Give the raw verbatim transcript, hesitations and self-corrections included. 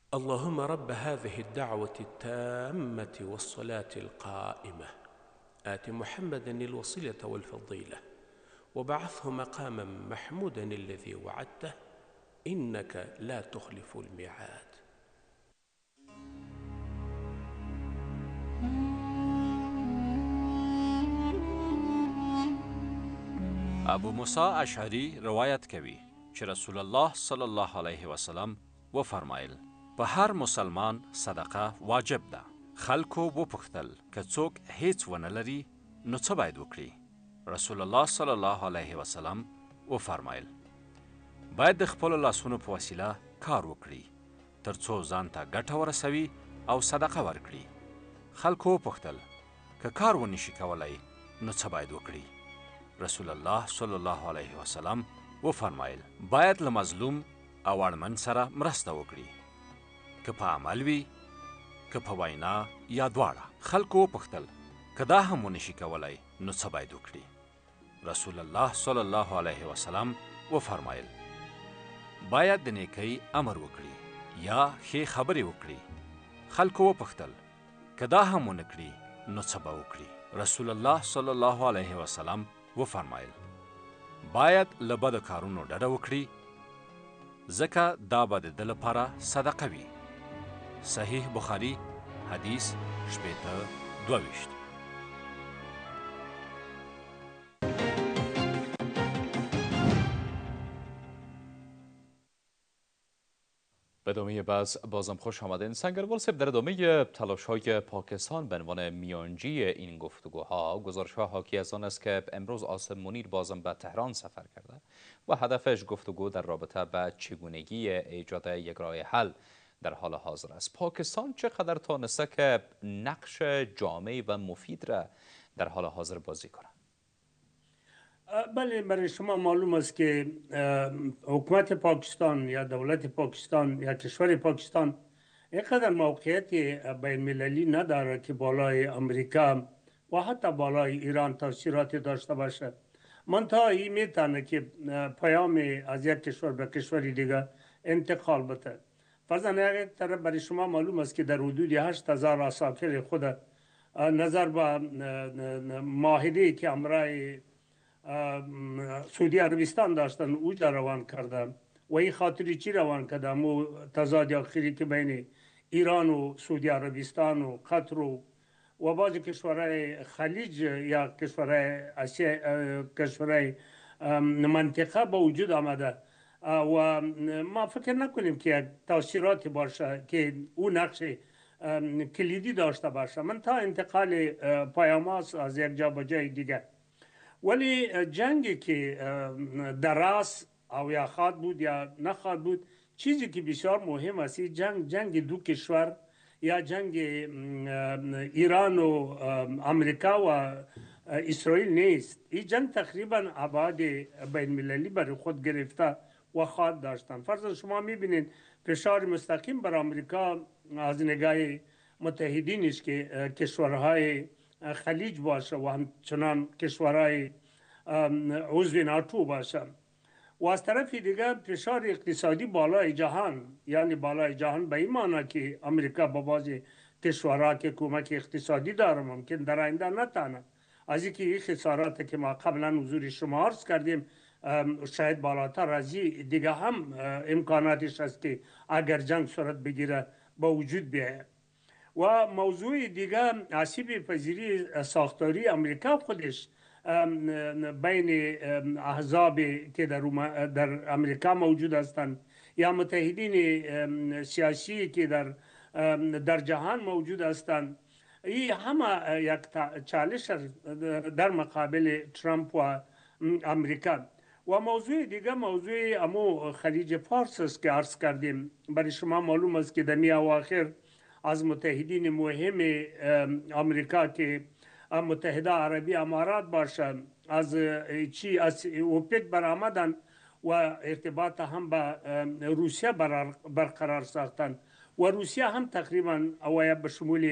اللهم رب هذه الدعوة التامة والصلاة القائمة آت محمدا الوسيلة والفضيلة وبعثه مقاما محمودا الذي وعدته إنك لا تخلف الميعاد. ابو موسی اشعری روایت کوي چې رسول الله صلی الله علیه وسلم و فرمایل په هر مسلمان صدقه واجب ده. خلکو وپوښتل که څوک هیڅ ونه لري نو څه باید وکړي؟ رسول الله صلی الله علیه وسلم و فرمایل باید د خپلو لاسونو په وسیله کار وکړي تر څو ځان ته ګټه ورسوي او صدقه ورکړي. خلکو وپوښتل که کار ونشي کولی نو څه باید وکړي؟ رسول الله صلی الله علیه وسلم و فرمایل باید له مظلوم او اړمن سره مرسته وکړي، که په عمل وي که په وینا یا دواړه. خلکو وپوښتل که دا هم ونشي کولی نو څه باید وکړي؟ رسول الله صلی الله علیه وسلم و فرمایل باید د نیکۍ امر وکړي یا ښې خبرې وکړي. خلکو وپوښتل که دا هم ونه کړي نو څه به وکړي؟ رسول الله صلی الله علیه وسلم و فرمایل باید له بدو کارونو ډډه وکړي ځکه دا به د ده لپاره صدقه وي. صحیح بخاري حدیث شپېته دوه ویشت. به ادامه بحث بازم خوش آمدین. سنگروال صاحب، در ادامه تلاش‌های پاکستان به عنوان میانجی این گفتگوها، گزارش‌ها حاکی از آن است که امروز عاصم منیر بازم به تهران سفر کرده و هدفش گفتگو در رابطه به چگونگی ایجاد یک راه حل در حال حاضر است. پاکستان چقدر تانسته که نقش جامع و مفید را در حال حاضر بازی کنه؟ بله، برای شما معلوم است که حکومت پاکستان یا دولت پاکستان یا کشور پاکستان اینقدر موقعیت بین المللی نداره که بالای امریکا و حتی بالای ایران تاثیراتی داشته باشه. منتها این میتونه که پیام از یک کشور به کشوری دیگه انتقال بده. فرضاً یک طرف برای شما معلوم است که در حدود هشت هزار عساکر خود نظر به معاهده‌ای که امرای سعودی عربستان داشتن اوجا روان کردن و این خاطری چی روان کردن؟ مو تضاد آخری که بین ایران و سعودی عربستان و قطر و و بعض کشورهای خلیج یا کشورهای آسیا، کشورهای منطقه با وجود آمده و ما فکر نکنیم که تاثیراتی باشه که اون نقش کلیدی داشته باشه. من تا انتقال پیام‌ها از یک جا به جای دیگه، ولی جنگی که در راست او یا خواد بود یا نخواد بود، چیزی که بسیار مهم است جنگ جنگ دو کشور یا جنگ ایران و امریکا و اسرائیل نیست. این جنگ تقریبا ابعاد بین المللی برای خود گرفته و خواهد داشتن. فرضاً شما میبینید فشار مستقیم بر امریکا از نگاه متحدینش که کشورهای خلیج باشه و همچنان کشورهای عضو ناتو باشه و از طرف دیگه فشار اقتصادی بالای جهان، یعنی بالای جهان به این معنی که امریکا با بعضی کشورها که کمک اقتصادی داره ممکن در آینده نتانه از اینکه این خسارات که ما قبلا حضور شما عرض کردیم شاید بالاتر از این دیگه هم امکاناتش هست که اگر جنگ صورت بگیره با وجود بیاید. و موضوع دیگه آسیب پذیری ساختاری امریکا خودش بین احزاب که در, در امریکا موجود هستند یا متحدین سیاسی که در در جهان موجود هستند، این همه یک چالش در مقابل ترامپ و امریکا. و موضوع دیگه موضوع امو خلیج فارس است که عرض کردیم. برای شما معلوم است که در می اواخر از متحدین مهم امریکا که متحده عربی امارات باشند از چی از اوپک برآمدن و ارتباط هم با روسیه برقرار ساختن و روسیه هم تقریبا اوایل به شمول